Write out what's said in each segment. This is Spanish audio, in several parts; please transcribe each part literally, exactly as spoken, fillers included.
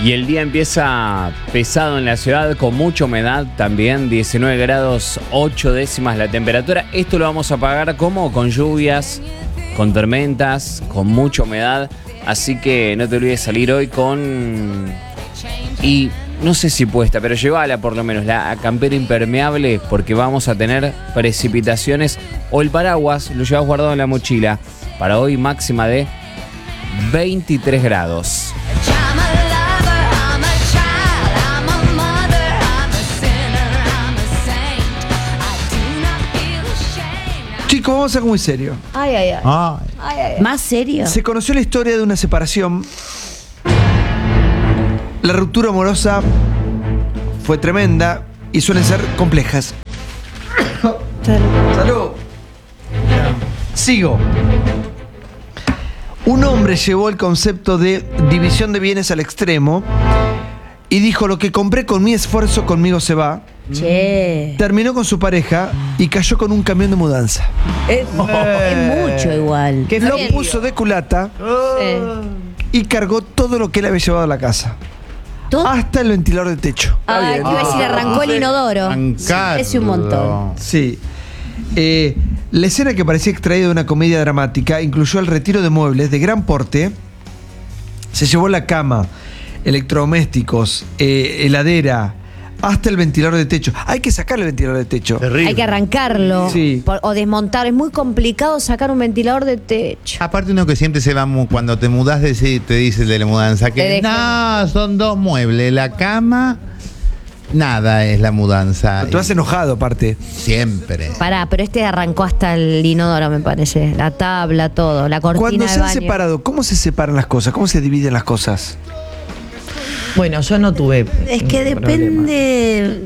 Y el día empieza pesado en la ciudad, con mucha humedad también, diecinueve grados ocho décimas la temperatura. Esto lo vamos a pagar como con lluvias, con tormentas, con mucha humedad. Así que no te olvides salir hoy con... Y no sé si puesta, pero llévala por lo menos, la campera impermeable, porque vamos a tener precipitaciones. O el paraguas, lo llevas guardado en la mochila. Para hoy máxima de veintitrés grados. Chicos, vamos a algo muy serio. Ay, ay, ay. Ay. Ay, ay, ay. ¿Más serio? Se conoció la historia de una separación. La ruptura amorosa fue tremenda y suelen ser complejas. Salud. Sigo. Un hombre llevó el concepto de división de bienes al extremo y dijo: lo que compré con mi esfuerzo, conmigo se va. Che. Terminó con su pareja y cayó con un camión de mudanza. Es, es mucho igual. Que lo puso de culata Sí. y cargó todo lo que él había llevado a la casa. ¿Todo? Hasta el ventilador de techo. Ay, te iba a decir, arrancó el inodoro. Arrancarlo. Es un montón. Sí. Eh, la escena, que parecía extraída de una comedia dramática, incluyó el retiro de muebles de gran porte. Se llevó la cama, electrodomésticos, eh, heladera, hasta el ventilador de techo. Hay que sacar el ventilador de techo. Terrible. Hay que arrancarlo Sí. por- o desmontar. Es muy complicado sacar un ventilador de techo. Aparte, uno que siempre se va mu- cuando te mudás, de, te dice el de la mudanza Te que dejan. no, son dos muebles, la cama, nada es la mudanza. Tú has enojado, aparte. Siempre. Pará, pero este arrancó hasta el inodoro, me parece. La tabla, todo. La cortina Cuando de se han baño. separado, ¿cómo se separan las cosas? ¿Cómo se dividen las cosas? Bueno, yo no tuve. Es que problema. depende.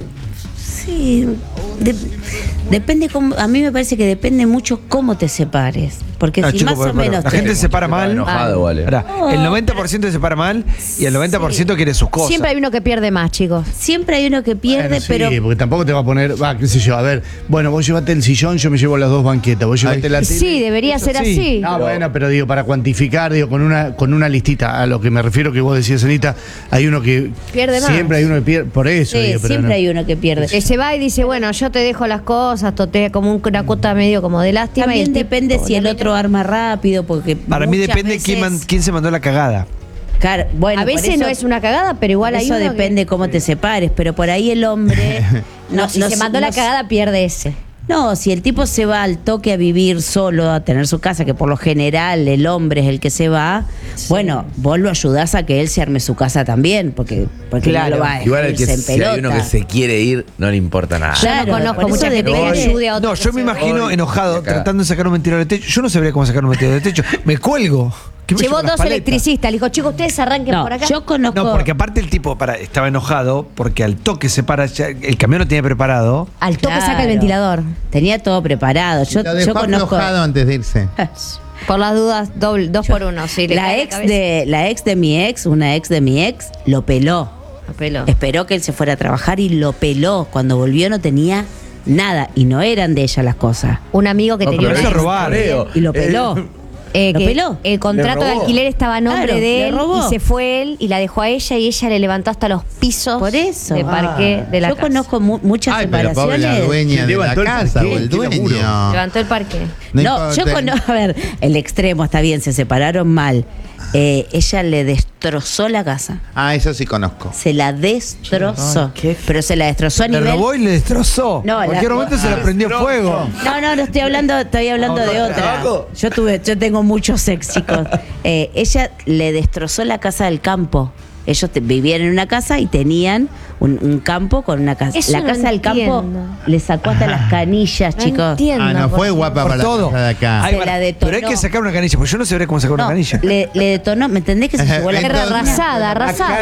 Sí. de- depende cómo. A mí me parece que depende mucho cómo te separes. Porque No, si chico, más pero- o pero menos. la te- gente se separa mal. Enojado, vale. Pará, el noventa por ciento se separa mal y el noventa por ciento quiere sus cosas. Siempre hay uno que pierde más, chicos. Siempre hay uno que pierde, Bueno, sí, pero. porque tampoco te va a poner, va, qué sé yo, a ver, bueno, vos llevate el sillón, yo me llevo las dos banquetas, vos llevate Ay. la tele. Sí, debería ser sí. así. Ah, bueno, pero digo, para cuantificar, digo, con una, con una listita, a lo que me refiero que vos decías, Anita, hay uno que Pierde más. siempre hay uno que pierde, por eso Sí, digo, pero siempre no. hay uno que pierde. Que se va y dice, bueno, yo te dejo las cosas, tote, como un- una cuota medio como de lástima. y También el tipo- depende si el otro arma rápido, porque. Para mí muchas depende quién, man- veces- quién se mandó la cagada. Claro, bueno, A por veces eso- no es una cagada, pero igual por hay eso uno que- depende cómo te separes, pero por ahí el hombre. No, si se mandó la cagada, pierde ese. No, si el tipo se va al toque a vivir solo, a tener su casa, que por lo general el hombre es el que se va, bueno, vos lo ayudás a que él se arme su casa también, porque, porque Claro. no lo va a Igual el que irse en si hay uno pelota. que se quiere ir, no le importa nada. Yo Claro, no conozco por eso mucha gente que depende. ayude a otro. No, que yo me se va. imagino enojado Acá. tratando de sacar un ventilador de techo. Yo no sabría cómo sacar un ventilador de techo. Me cuelgo. ¿Qué me Llevó llevo las dos paletas? electricistas. Le dijo, chicos, ustedes arranquen No, por acá. yo conozco. No, porque aparte el tipo para, estaba enojado porque al toque se para, ya- el camión lo tenía preparado. Al toque saca el Claro. ventilador. Tenía todo preparado. Yo, Lo yo dejó conozco. aflojado antes de irse. Por las dudas, doble, dos por uno. Sí, le La cae ex cabeza. de la ex de mi ex, una ex de mi ex, lo peló. Lo peló. Esperó que él se fuera a trabajar y lo peló. Cuando volvió no tenía nada y no eran de ella las cosas. Un amigo que No, tenía pero una eso ex, es robar. Creo. Y lo peló. Eh, eh, ¿Lo que peló? el contrato Le de robó. alquiler estaba a nombre Claro, de le él robó. y se fue él y la dejó a ella y ella le levantó hasta los pisos Por eso. de parqué de la Yo casa. conozco mu- muchas Ay, pero pobre la separaciones. dueña de la Levantó el casa parqué, o el qué laburo. dueño. Levantó el parque. No No, yo importa. conozco, a ver, el extremo está bien, se separaron mal. Eh, ella le destrozó la casa. Ah, eso sí conozco. Se la destrozó. Ay, qué f- Pero se la destrozó a Le nivel. robó y le destrozó. No, en cualquier la- momento se le prendió fuego. No, no, no estoy hablando, estoy hablando de otra. Yo tuve, yo tengo muchos ex, chicos. Eh, ella le destrozó la casa del campo. Ellos te- vivían en una casa y tenían un, un campo con una casa. Eso la no casa del campo entiendo. le sacó hasta las canillas, No chicos. entiendo. Ah, no por fue qué. guapa Por para todo. la casa de acá. Ay, Se para- la detonó. pero hay que sacar una canilla, porque yo no sabría cómo sacar una No, canilla. le, le detonó, ¿me entendés que se llevó la Era arrasada, arrasada.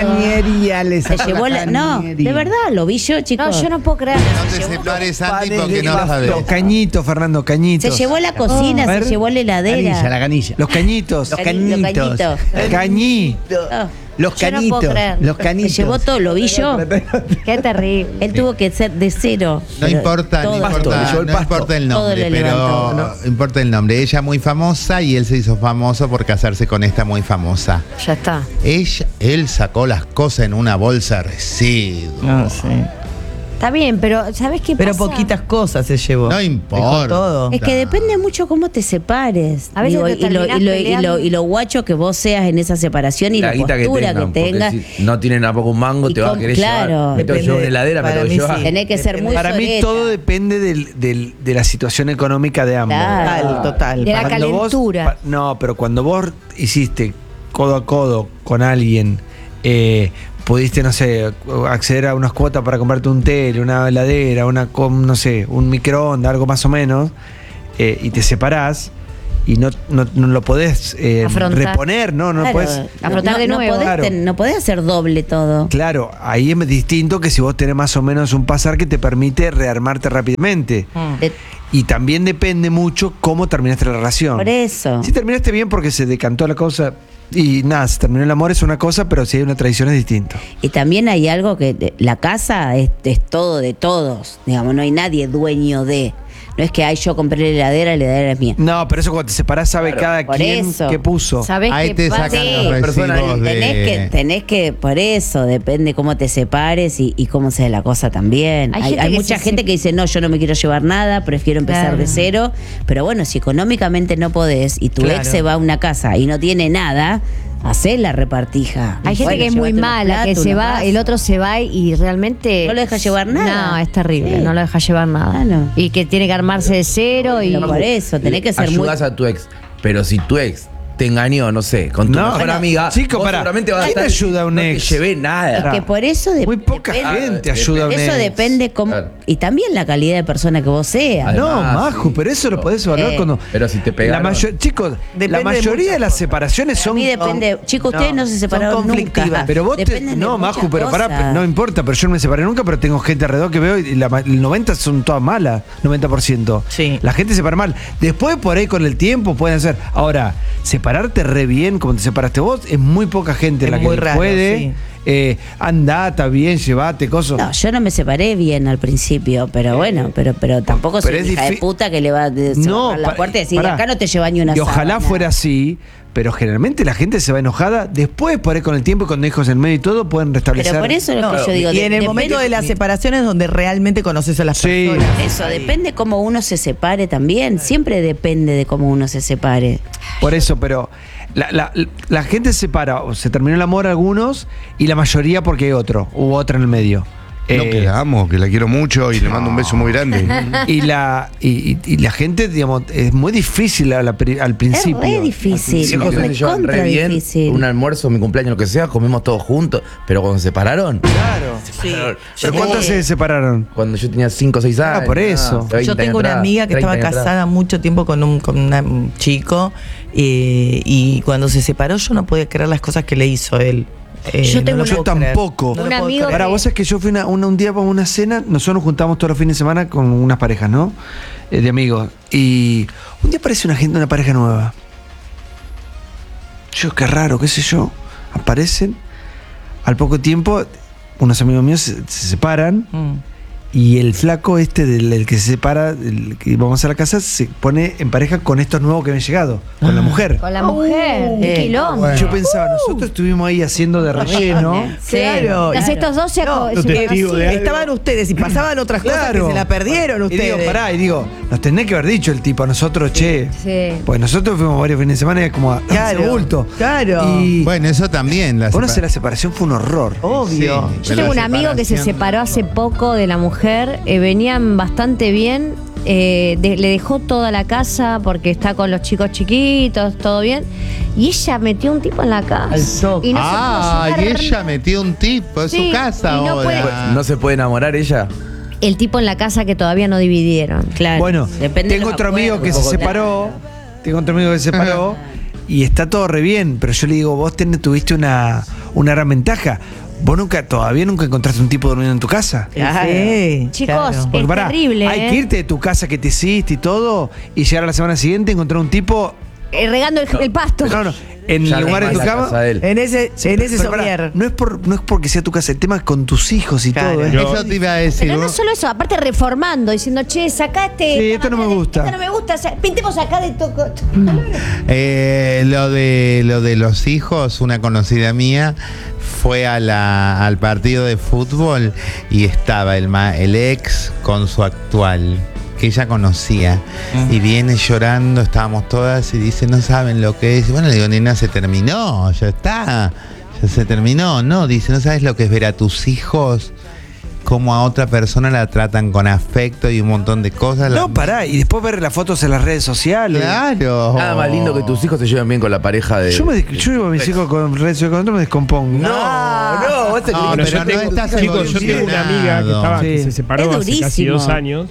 le Se llevó la. No, de verdad, lo vi yo, No, chicos. yo no puedo creer. No te separes, Santi, porque no sabes. Los cañitos, Fernando, cañitos. Se llevó la cocina, Oh, a ver. se llevó la heladera. Canilla, la canilla. Los cañitos. Los cañitos. Cañi. Oh, Los Yo no canitos. puedo creer. Los Se canitos. llevó todo, lo vi yo. Qué terrible. Él tuvo que ser de cero. No pero importa, no todo. Pasto, le importa, llevó el no pasto. importa el Todo nombre, le levantó, pero importa el nombre. Ella muy famosa y él se hizo famoso por casarse con esta muy famosa. Ya está. Ella, él sacó las cosas en una bolsa de residuos. No, sí. Está bien, pero ¿sabes qué Pero pasa? poquitas cosas se llevó. No Dejó importa. todo. Es que depende mucho cómo te separes. A veces te y, lo, y, terminás lo, y, lo, peleando. y lo guacho que vos seas en esa separación y la, La guita que postura tengan, que porque tengas. si no tienen tampoco un mango, Y te va a con- querer claro. llevar. Me tengo que llevar una Depende- heladera, me para tengo que mí llevar. sí. Tenés que ser Depende. muy Para mí soreta. todo depende del- del- de la situación económica de ambos. Claro. Total, total. De la Cuando vos- calentura. pa- no, pero cuando vos hiciste codo a codo con alguien, eh, pudiste, no sé, acceder a unas cuotas para comprarte un tele, una heladera, una, com- no sé, un microondas, algo más o menos, eh, y te separás y no, no, no lo podés eh, Afrontar. reponer, ¿no? No Claro, podés. Afrontar no- de no nuevo. podés Claro. ten- no podés hacer doble todo. Claro, ahí es distinto que si vos tenés más o menos un pasar que te permite rearmarte rápidamente. Mm. De- Y también depende mucho cómo terminaste la relación. por eso. Si terminaste bien porque se decantó la cosa y nada, se terminó el amor es una cosa, pero si hay una traición es distinto. Y también hay algo que de- la casa es, es todo de todos. Digamos, no hay nadie dueño de. No es que ay, yo compré la heladera, la heladera es mía. No, pero eso cuando te separás sabe cada por quien eso. qué puso. ¿Sabés Ahí qué te pasa? sacan Sí, los persona recibos de... Tenés que, tenés que, por eso, depende cómo te separes y, y cómo sea la cosa también. Hay Hay, gente hay que mucha se- gente que dice, no, yo no me quiero llevar nada, prefiero empezar Claro. de cero. Pero bueno, si económicamente no podés y tu Claro. ex se va a una casa y no tiene nada, hacé la repartija. Hay gente Bueno, que es muy llévate unos mala, que platos, se unos va, vasos. el otro se va y realmente... No lo deja llevar nada. No, es terrible, Sí. no lo deja llevar nada. Claro. Y que tiene que armarse de cero y... Pero por eso, tenés que ser muy... Ayudas a tu ex. Pero si tu ex te engañó, no sé, con tu No, mejor bueno, amiga, chico, vos pará. seguramente vas a ¿Quién estar... ayuda a un no ex? te llevé nada. que por eso de- Muy poca depende- gente Ah, ayuda a un Eso ex. depende cómo... Claro. Y también la calidad de persona que vos seas. Además, No, Maju, sí, pero eso lo pero- podés evaluar Eh, cuando. pero si te la pegaron. mayo- Chicos, Depende la de mayoría muchas de las cosas. separaciones A son. mí depende. Chicos, ustedes no, se son separaron conflictivas. nunca. Pero vos te, Dependen de no, muchas Maju, pero pará, cosas. no importa, pero yo no me separé nunca, pero tengo gente alrededor que veo y la ma- el noventa son todas malas, noventa por ciento. Sí. La gente se separa mal. Después, por ahí con el tiempo pueden hacer. Ahora, separarte re bien como te separaste vos, es muy poca gente Es la que muy raro, puede. sí. Eh, andá, está bien, llevate, cosas. No, yo no me separé bien al principio, pero bueno, pero pero tampoco soy pero es hija de difí- puta que le va a de- cerrar la pa- puerta y decir, pará. acá no te lleva ni una Y ojalá sábana. fuera así, pero generalmente la gente se va enojada. Después, por ahí con el tiempo y con hijos en medio y todo, pueden restablecer. Pero por eso es lo que No, yo digo. y de- en el depende- momento de la separación es donde realmente conoces a las Sí. personas. Eso, depende cómo uno se separe también. Siempre depende de cómo uno se separe. Por eso, pero la, la- la gente se separa, o se terminó el amor algunos y la mayoría porque hay otro, hubo otra en el medio. No, Eh, que la amo, que la quiero mucho y le mando un beso muy grande. y la y, y- y la gente, digamos, es muy difícil a la pri- al principio. Es re difícil. Si es se llevan recontra re bien, difícil. un almuerzo, mi cumpleaños, lo que sea, comimos todos juntos, pero cuando se separaron, Claro. separaron. ¿Pero Sí. cuántos se separaron? Cuando yo tenía cinco o seis años. Ah, por eso. veinte Yo tengo años una atrás, amiga que treinta estaba años atrás. casada mucho tiempo con un, con una- un chico eh, y cuando se separó yo no podía creer las cosas que le hizo él. Eh, Yo tengo lo una- Yo puedo creer. tampoco. No lo Un puedo amigo creer. Ahora, vos sabés que yo fui una, una- un día para una cena, nosotros nos juntamos todos los fines de semana con unas parejas, ¿no? Eh, de amigos. Y un día aparece una gente, una pareja nueva. Yo, qué raro, qué sé yo. Aparecen. Al poco tiempo, unos amigos míos se, se separan. Mm. Y el flaco este del el que se separa, el que vamos a la casa, se pone en pareja con estos nuevos que habían llegado, con la mujer. Con la mujer, Uh, qué quilombo. Yo pensaba, nosotros estuvimos ahí haciendo de relleno. Sí. Claro. Entonces estos dos se, No, se los testigos conocían. de algo. Estaban ustedes y pasaban otras cosas Claro. que se la perdieron Y ustedes. digo, pará, y digo, nos tenés que haber dicho el tipo a nosotros, che. Sí. Pues nosotros fuimos varios fines de semana y como a Claro, hacer bulto. claro. Y Bueno, eso también. La bueno, separa- la separación fue un horror. Obvio. Sí. Yo tengo un amigo que se separó hace poco de la mujer, eh, venían bastante bien, eh, de- le dejó toda la casa porque está con los chicos chiquitos, todo bien, y ella metió un tipo en la casa. Al toque. Y no Ah, se y pudo llevar- ella metió un tipo en Sí, su casa y no ahora. puede- ¿No se puede enamorar ella? El tipo en la casa que todavía no dividieron. Claro. Bueno, Depende de tengo los otro amigo que se acuerdos. separó. Tengo otro amigo que se separó. Y está todo re bien. Pero yo le digo, vos tenés, tuviste una, una gran ventaja. Vos nunca, todavía nunca encontraste un tipo durmiendo en tu casa. Claro. Sí, Chicos, claro. es pará, terrible, hay ¿eh? que irte de tu casa que te hiciste y todo. Y llegar a la semana siguiente y encontrar un tipo. Eh, regando el, el pasto. No, no. en Ya el lugar de tu armás la cama. casa de él. En ese, en ese Pero pará, somier. no es por no es porque sea tu casa, el tema es con tus hijos y Claro. todo. ¿eh? Yo- Eso te iba a decir. Pero no vos- solo eso, aparte reformando, diciendo, che, sacá este. Sí, esta esto no me manera de- gusta. Esto no me gusta, o sea, pintemos acá de toco. Eh, lo de lo de los hijos, una conocida mía fue a la, al partido de fútbol y estaba el, ma- el ex con su actual, que ella conocía. Y viene llorando, estábamos todas y dice, no saben lo que es. Bueno, le digo, nena, se terminó, ya está, ya se terminó. No, dice, no sabes lo que es ver a tus hijos, cómo a otra persona la tratan con afecto y un montón de cosas. La- No, pará, y después ver las fotos en las redes sociales. Claro. Nada más lindo que tus hijos se lleven bien con la pareja de. Yo, me, des- yo llevo a mis hijos con redes sociales, con otro me descompongo. No, no, vos te No, crees que pero yo no tengo- estás Chicos, yo tengo una amiga que, estaba, que Sí. se separó Es hace casi durísimo. dos años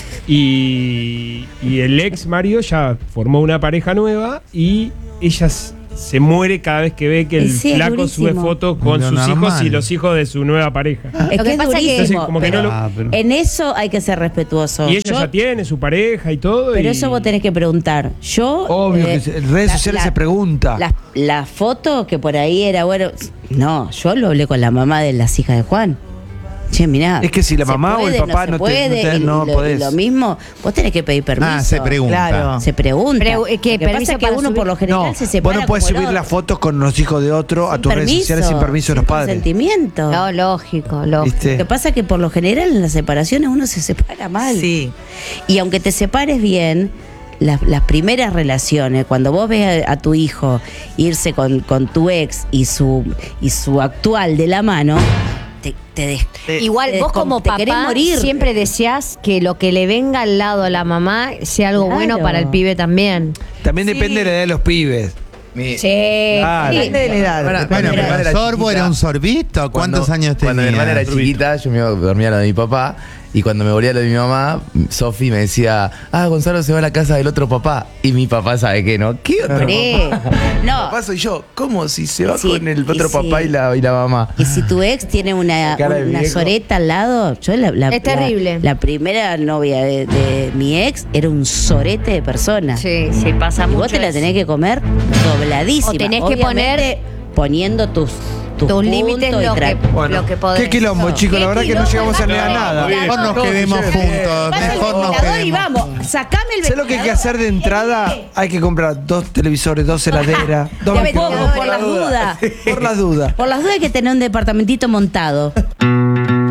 y, y el ex Mario ya formó una pareja nueva y ella s- se muere cada vez que ve que el Sí, es flaco durísimo. sube fotos con Lo sus hijos normal. y los hijos de su nueva pareja. Es Lo que que es pasa que- durísimo. Entonces, como que pero no lo- Ah, pero- en eso hay que ser respetuoso. Y ella Yo- ya tiene su pareja y todo. pero y- eso vos tenés que preguntar. Yo. Obvio eh, que se- en redes la- sociales la- se pregunta. La, la foto que por ahí era, bueno. No, yo lo hablé con la mamá de las hijas de Juan. Che, mirá. Es que si la ¿se mamá o el puede, papá se no te- puede? no te- Y no lo, podés. y lo mismo, vos tenés que pedir permiso. Ah, se pregunta. Claro. Se pregunta. Pero, eh, ¿qué? Lo que ¿Permiso pasa es que para uno subir? por lo general No, se separa. vos no puedes como el subir las otro. fotos con los hijos de otro a Sin tus redes permiso, sociales sin permiso de los sin padres. consentimiento. No, lógico, lógico. ¿Viste? Lo que pasa es que por lo general en las separaciones uno se separa mal. Sí. Y aunque te separes bien, las, las primeras relaciones, cuando vos ves a, a tu hijo irse con, con tu ex y su, y su actual de la mano, te, te des- Igual te vos descom- como te papá querés morir. siempre deseás que lo que le venga al lado a la mamá sea algo Claro. bueno para el pibe también. También depende de la edad de los pibes. Mi- Sí. Claro. sí. Depende de la edad. Bueno, Bueno, Cuando mi pero hermana el era sorbo chiquita, era un sorbito. ¿Cuántos Cuando- años tenía? Cuando mi hermana era chiquita, yo me iba a dormir a lo de mi papá. Y cuando me volvía a lo de mi mamá, Sofi me decía, ah, Gonzalo se va a la casa del otro papá. Y mi papá sabe que no. ¿Qué otro Hombre, papá? no. Papá soy yo. ¿Cómo si se va Sí, con el otro y sí. papá y la, y la mamá? Y si tu ex tiene una, Cara de una viejo. soreta al lado, yo la, la- Es terrible. La, la primera novia de, de mi ex era un sorete de persona. Sí, sí, pasa Y mucho. vos te la eso. tenés que comer dobladísima. O tenés que Obviamente, poniendo tus, tus, tus puntos límites, y lo que, tra- Bueno, lo que podés. qué quilombo, No. chicos. La Qué verdad que no quilombo, llegamos a el leer nada. Mejor nos quedemos juntos. Pasa el Mejor nos ventilador y quedemos. vamos, sacame el ¿Sabes lo que hay que hacer de entrada? Hay que comprar dos televisores, dos heladeras, dos Ya me pongo microondas. por las dudas. Por las dudas. Por las dudas hay que tener un departamentito montado.